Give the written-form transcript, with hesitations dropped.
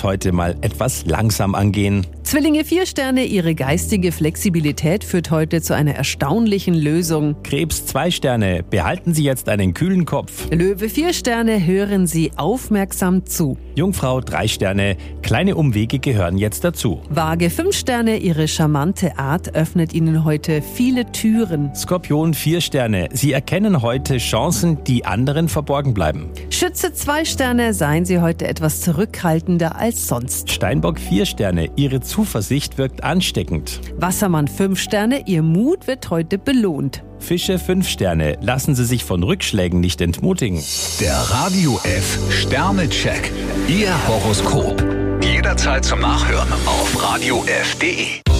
es heute mal etwas langsam angehen. Zwillinge 4 Sterne, Ihre geistige Flexibilität führt heute zu einer erstaunlichen Lösung. Krebs 2 Sterne, behalten Sie jetzt einen kühlen Kopf. Löwe 4 Sterne, hören Sie aufmerksam zu. Jungfrau 3 Sterne, kleine Umwege gehören jetzt dazu. Waage 5 Sterne, Ihre charmante Art öffnet Ihnen heute viele Türen. Skorpion 4 Sterne, Sie erkennen heute Chancen, die anderen verborgen bleiben. Schütze 2 Sterne, seien Sie heute etwas zurückhaltender als sonst. Steinbock 4 Sterne, Ihre Zuversicht wirkt ansteckend. Wassermann 5 Sterne, Ihr Mut wird heute belohnt. Fische 5 Sterne, lassen Sie sich von Rückschlägen nicht entmutigen. Der Radio F Sternecheck. Ihr Horoskop. Jederzeit zum Nachhören auf radiof.de.